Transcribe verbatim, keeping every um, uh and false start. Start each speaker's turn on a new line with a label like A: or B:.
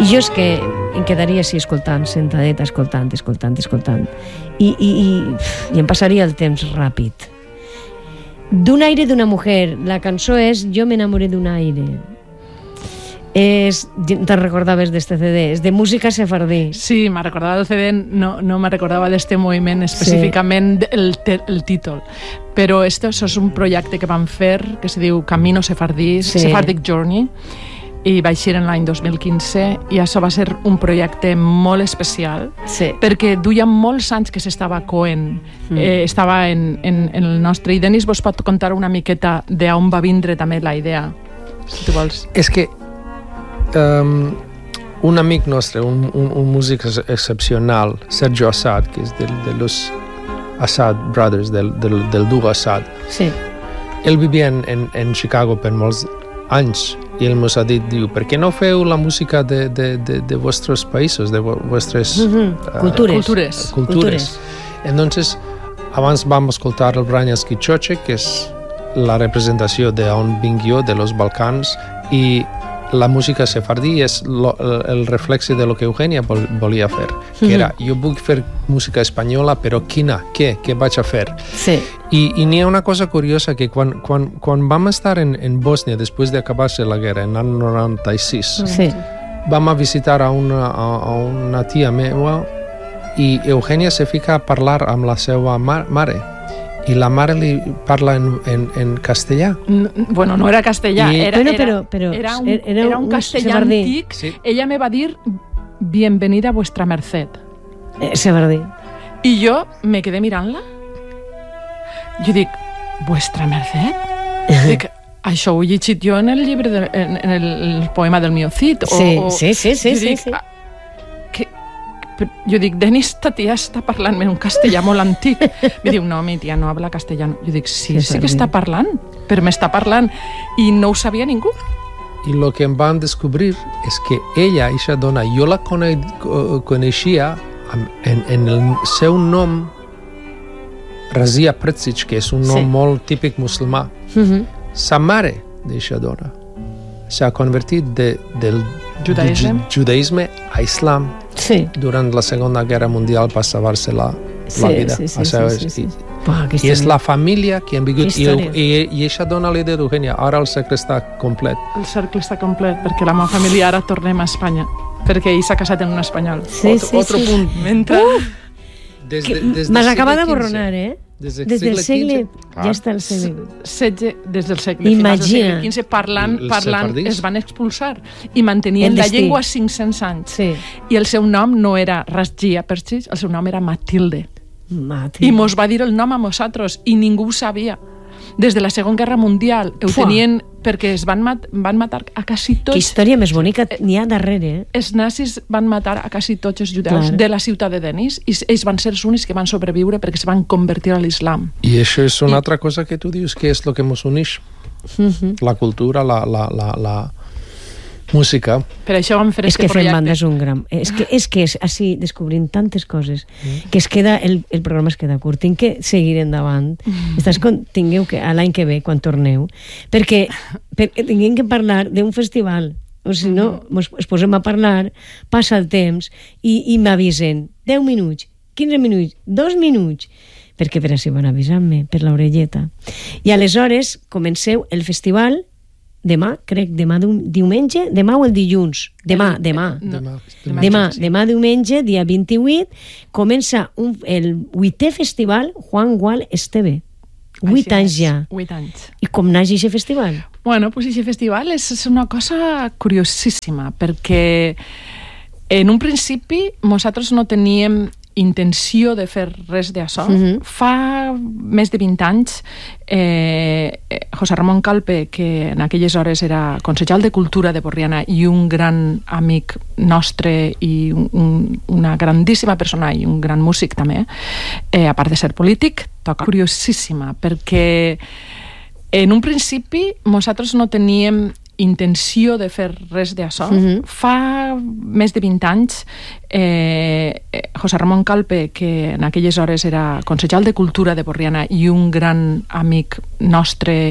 A: jo és que em quedaria així escoltant, sentadeta, escoltant, escoltant, escoltant. I, i, i, i em passaria el temps ràpid. D'un aire d'una mujer. La cançó és Jo me enamoré d'un aire. És, te recordaves d'este C D, és de música sefardí.
B: Sí, me recordava el C D, no, no me recordava d'este moviment específicament, sí. el, el títol. Però esto és un projecte que van fer que se diu Camino Sefardí, sí. Sephardic Journey, i va eixir en l'any dos mil quinze, i això va ser un projecte molt especial, sí. perquè duia molts anys que s'estava coent, mm. eh, estava en, en, en el nostre, i Denis vos pot contar una miqueta d'on va vindre també la idea, si tu vols.
C: És que um, un amic nostre, un, un, un músic excepcional, Sergio Assad, que és del, de los Assad Brothers, del, del, del duo Assad, sí. ell vivia en, en, en Chicago per molts anys, i ell ens ha dit, diu, per què no feu la música de, de, de, de vostres països, de vostres
A: uh-huh. uh, cultures.
C: cultures. cultures. Entonces, abans vam escoltar el Branyas Quichoche, que és la representació d'on vinc jo, de los Balcans, i la música sefardí és lo, el reflexe de lo que Eugènia vol, volia fer, que mm-hmm. era, jo vull fer música espanyola, però quina? Què? Què vaig a fer? Sí. I, i n'hi ha una cosa curiosa, que quan, quan, quan vam estar en, en Bòsnia, després d'acabar-se la guerra, en l'any noranta-sis, sí. vam a visitar a una, a, a una tia meva, i Eugènia se fica a parlar amb la seva mar, mare, i la mare li parla en, en, en castellà.
B: No, bueno, no era castellà,
C: I...
B: era,
A: bueno,
B: era,
A: però, però,
B: era, un,
A: era,
B: era un castellà
A: sefardí.
B: antic.
C: Sí.
B: Ella me va dir, bienvenida vuestra merced.
A: Eh, sefardí.
B: I jo me quedé mirant-la. Jo dic, vuestra merced? Dic, això ho he llegit jo en el llibre, de, en, en el, el poema del Mio Cid. O,
A: sí,
B: o,
A: sí, sí, sí,
B: dic,
A: sí, sí.
B: Jo dic, Denis, esta tia està parlant en un castellà molt antic. Mi diu, no, mi tia no habla castellano. Jo dic, sí, sí, sí que està parlant, però m'està parlant. I no ho sabia ningú.
C: I el que em van descobrir és que ella, aquesta dona, jo la cone coneixia en, en el seu nom, Razia Pretsic, que és un nom sí. molt típic musulmà. Mm-hmm. Sa mare d'aquesta dona s'ha convertit de, del
B: judaïsme.
C: judaïsme a islam.
A: Sí.
C: Durant la Segona Guerra Mundial per salvar-se la,
A: sí,
C: la vida.
A: Sí, sí,
C: o sea,
A: sí, sí, sí.
C: I,
A: Buah,
C: i és la família que han vingut. I, i, i això dona l'idea d'Eugènia. Ara el cercle està complet.
B: El cercle està complet, perquè la meva família ara tornem a Espanya, perquè ell s'ha casat en un espanyol.
A: Sí,
C: otro,
A: sí,
C: otro
A: sí.
C: punt.
B: Mentre...
A: Uh,
C: des de, des
A: M'has acabat de borronar, eh?
C: Des, de
A: des del segle...
C: quinze,
A: ja està el segle...
B: setze, des del segle,
A: Imagina.
B: del segle quinze, parlant, parlant es van expulsar i mantenien la llengua cinc-cents anys. Sí. I el seu nom no era Razia Pretsic, el seu nom era Matilde.
A: Matilde.
B: I mos va dir el nom a nosaltres i ningú ho sabia. Des de la Segona Guerra Mundial ho Fua. tenien perquè es van, mat, van matar a quasi tots...
A: Que història més bonica n'hi ha darrere, eh?
B: Els nazis van matar a quasi tots els judeus Clar. de la ciutat de Denis i ells van ser els únics que van sobreviure perquè es van convertir a l'islam.
C: I això és una
B: I...
C: altra cosa que tu dius, que és el que ens uneix. Mm-hmm. La cultura, la, la, la, la música.
B: Per això vam fer
A: és
B: este
A: que
B: projecte.
A: Fem banda és un gran... És que, és que és així, descobrint tantes coses, mm. que es queda, el, el programa es queda curt. Tinc que seguir endavant. Mm. Estàs con, tingueu que, a l'any que ve, quan torneu, perquè, perquè tinguem que parlar d'un festival. O si no, mos, es posem a parlar, passa el temps, i, i m'avisen deu minuts, quinze minuts, dos minuts, perquè per així van avisant-me, per l'orelleta. I aleshores comenceu el festival demà, crec, demà diumenge, demà o el dilluns? Demà, demà.
B: No,
C: demà,
B: demà,
A: demà, demà diumenge, dia vint-i-vuit, comença un, el vuitè festival Juan Gual Esteve. Vuit anys ja.
B: Vuit anys.
A: I com naix aquest festival?
B: Bueno, pues aquest festival és, és una cosa curiosíssima, perquè en un principi nosaltres no teníem intenció de fer res d'això. Mm-hmm. Fa més de vint anys, eh, José Ramon Calpe, que en aquelles hores era consellal de Cultura de Borriana i un gran amic nostre i un, una grandíssima persona i un gran músic també, eh, a part de ser polític, toca curiosíssima, perquè en un principi nosaltres no teníem intenció de fer res d'això. Mm-hmm. Fa més de vint anys, eh, José Ramon Calpe, que en aquelles hores era consellal de Cultura de Borriana i un gran amic nostre